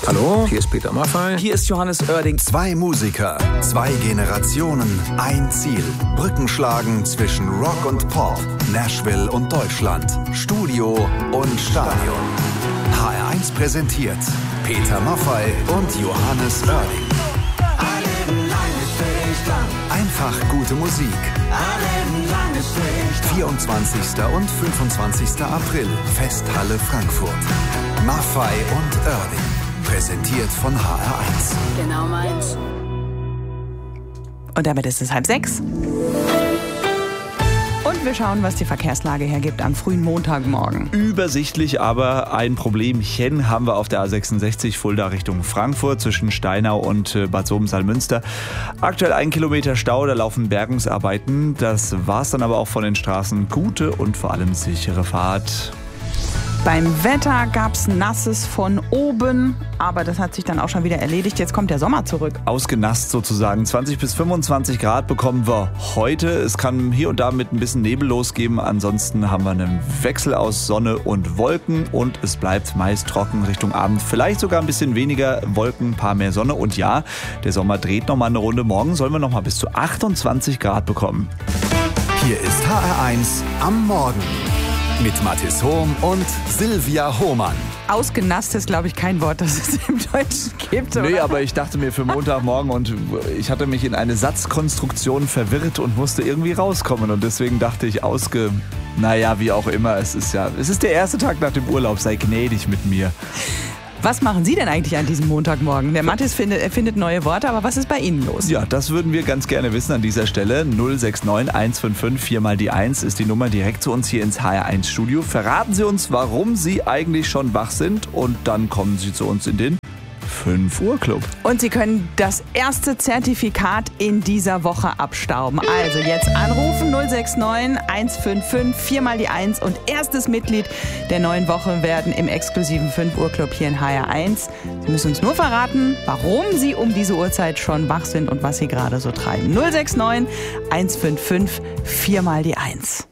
Hallo, hier ist Peter Maffay. Hier ist Johannes Oerding. 2 Musiker, 2 Generationen, ein Ziel. Brücken schlagen zwischen Rock und Pop, Nashville und Deutschland, Studio und Stadion. HR1 präsentiert Peter Maffay und Johannes Oerding. Einfach gute Musik. 24. und 25. April, Festhalle Frankfurt. Maffay und Oerding. Präsentiert von HR1. Genau meins. Und damit ist es 5:30. Und wir schauen, was die Verkehrslage hergibt am frühen Montagmorgen. Übersichtlich, aber ein Problemchen haben wir auf der A66 Fulda Richtung Frankfurt zwischen Steinau und Bad Soben-Salmünster. Aktuell 1 Kilometer Stau, da laufen Bergungsarbeiten. Das war's dann aber auch von den Straßen. Gute und vor allem sichere Fahrt. Beim Wetter gab's Nasses von oben, aber das hat sich dann auch schon wieder erledigt. Jetzt kommt der Sommer zurück. Ausgenasst sozusagen. 20 bis 25 Grad bekommen wir heute. Es kann hier und da mit ein bisschen Nebel losgeben. Ansonsten haben wir einen Wechsel aus Sonne und Wolken und es bleibt meist trocken Richtung Abend. Vielleicht sogar ein bisschen weniger Wolken, ein paar mehr Sonne. Und ja, der Sommer dreht nochmal eine Runde. Morgen sollen wir nochmal bis zu 28 Grad bekommen. Hier ist HR1 am Morgen. Mit Mathis Hohm und Silvia Hohmann. Ausgenasst ist, glaube ich, kein Wort, das es im Deutschen gibt, oder? Nee, aber ich dachte mir für Montagmorgen und ich hatte mich in eine Satzkonstruktion verwirrt und musste irgendwie rauskommen. Und deswegen dachte ich, naja, wie auch immer, es ist der erste Tag nach dem Urlaub, sei gnädig mit mir. Was machen Sie denn eigentlich an diesem Montagmorgen? Der Mathis findet neue Worte, aber was ist bei Ihnen los? Ja, das würden wir ganz gerne wissen an dieser Stelle. 069 155 4 mal die 1 ist die Nummer direkt zu uns hier ins HR1 Studio. Verraten Sie uns, warum Sie eigentlich schon wach sind und dann kommen Sie zu uns in den 5 Uhr Club. Und Sie können das erste Zertifikat in dieser Woche abstauben. Also jetzt anrufen 069 155 4 mal die 1 und erstes Mitglied der neuen Woche werden im exklusiven 5 Uhr Club hier in HR1. Sie müssen uns nur verraten, warum Sie um diese Uhrzeit schon wach sind und was Sie gerade so treiben. 069 155 4 mal die 1.